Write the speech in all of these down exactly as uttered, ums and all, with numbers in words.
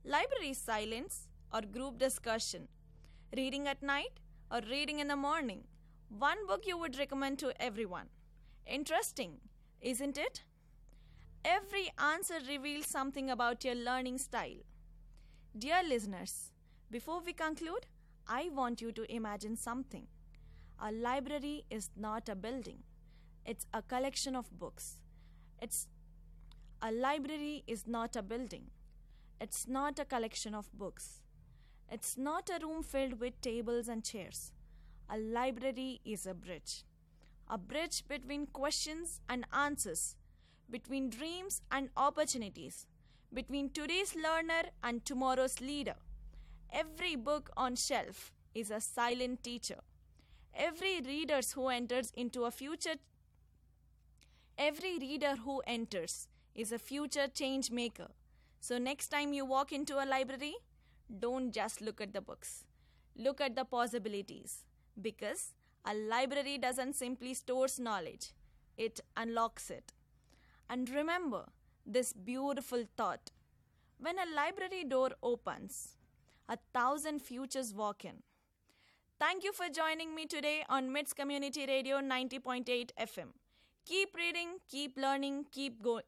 Library silence or group discussion. Reading at night or reading in the morning. One book you would recommend to everyone. Interesting, isn't it? Every answer reveals something about your learning style. Dear listeners, before we conclude, I want you to imagine something. A library is not a building, it's a collection of books. It's a library is not a building. It's not a collection of books. It's not a room filled with tables and chairs. A library is a bridge. A bridge between questions and answers, between dreams and opportunities, between today's learner and tomorrow's leader. Every book on shelf is a silent teacher. Every reader who enters into a future Every reader who enters is a future change maker. So next time you walk into a library, don't just look at the books. Look at the possibilities. Because a library doesn't simply stores knowledge, it unlocks it. And remember this beautiful thought. When a library door opens, a thousand futures walk in. Thank you for joining me today on M I T S Community Radio ninety point eight F M. Keep reading, keep learning, keep going.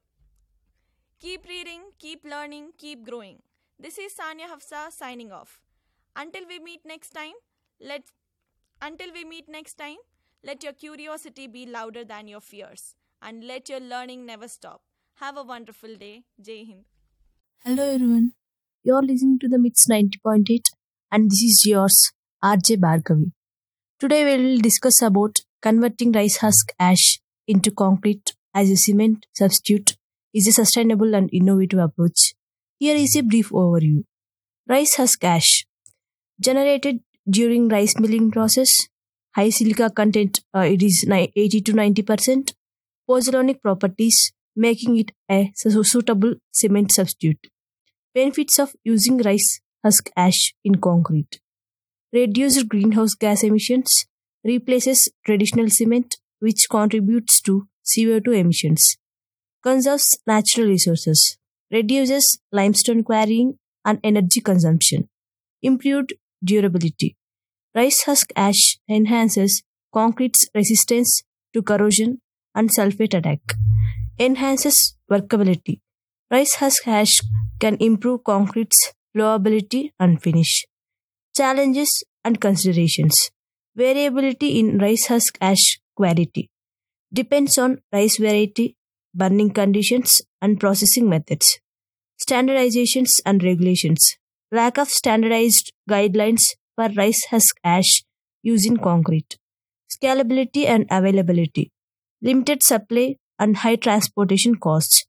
Keep reading, keep learning, keep growing. This is Sanya Hafsa signing off. Until we meet next time, let until we meet next time, let your curiosity be louder than your fears and let your learning never stop. Have a wonderful day. Jai Hind. Hello everyone, you're listening to the M I T S ninety point eight and this is yours, R J Bhargavi. Today we will discuss about converting rice husk ash into concrete as a cement substitute is a sustainable and innovative approach. Here is a brief overview. Rice husk ash, generated during rice milling process, high silica content, uh, it is eighty to ninety percent, pozzolanic properties, making it a suitable cement substitute. Benefits of using rice husk ash in concrete. Reduced greenhouse gas emissions, replaces traditional cement, which contributes to C O two emissions. Conserves natural resources. Reduces limestone quarrying and energy consumption. Improved durability. Rice husk ash enhances concrete's resistance to corrosion and sulfate attack. Enhances workability. Rice husk ash can improve concrete's flowability and finish. Challenges and considerations. Variability in rice husk ash quality. Depends on rice variety, burning conditions, and processing methods. Standardizations and regulations. Lack of standardized guidelines for rice husk ash used in concrete. Scalability and availability. Limited supply and high transportation costs.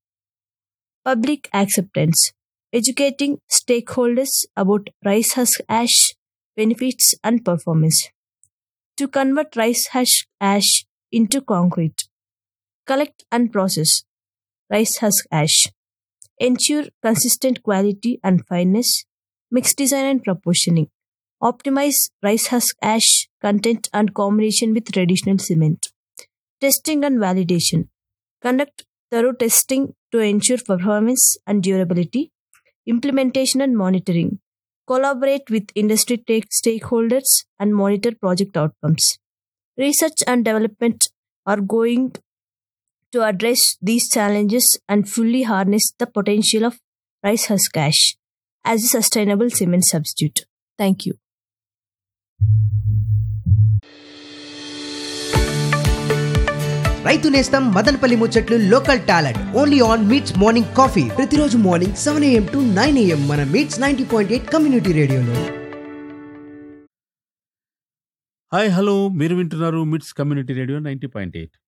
Public acceptance. Educating stakeholders about rice husk ash benefits and performance. To convert rice husk ash into concrete. Collect and process rice husk ash. Ensure consistent quality and fineness. Mix design and proportioning. Optimize rice husk ash content and combination with traditional cement. Testing and validation. Conduct thorough testing to ensure performance and durability. Implementation and monitoring. Collaborate with industry stakeholders and monitor project outcomes. Research and development are going to address these challenges and fully harness the potential of rice husk ash as a sustainable cement substitute. Thank you. రైతు నేస్తం మదనపల్లి ముచ్చట్లు local talent only on meets morning coffee ప్రతిరోజు morning seven AM to nine AM మన meets ninety point eight community రేడియోలో. Hi hello, మీరు వింటున్నారు మిట్స్ community radio ninety point eight.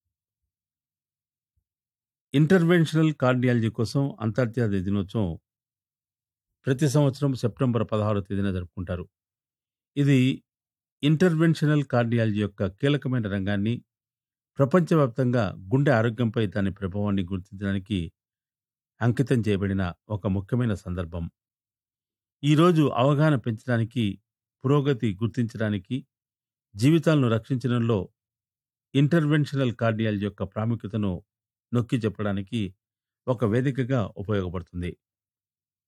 Interventional cardiology కోసం అంతర్జాతీయ దినోత్సవం ప్రతి సంవత్సరం సెప్టెంబర్ పదహారవ తేదీన జరుపుకుంటారు. ఇది ఇంటర్వెన్షనల్ కార్డియాలజీ యొక్క కీలకమైన రంగాన్ని, ప్రపంచవ్యాప్తంగా గుండె ఆరోగ్యంపై దాని ప్రభావాన్ని గుర్తించడానికి అంకితం చేయబడిన ఒక ముఖ్యమైన సందర్భం. ఈరోజు అవగాహన పెంచడానికి, పురోగతి గుర్తించడానికి, జీవితాలను రక్షించడంలో ఇంటర్వెన్షనల్ కార్డియాలజీ యొక్క ప్రాముఖ్యతను నొక్కి చెప్పడానికి ఒక వేదికగా ఉపయోగపడుతుంది.